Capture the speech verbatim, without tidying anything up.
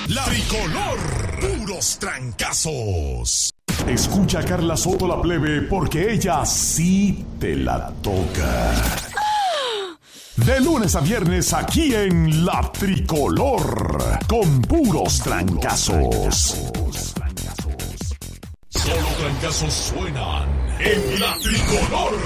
La Tricolor. Puros trancazos. Escucha a Carla Soto la plebe porque ella sí te la toca. De lunes a viernes aquí en La Tricolor. Con puros trancazos. Solo trancazos suenan en La Tricolor.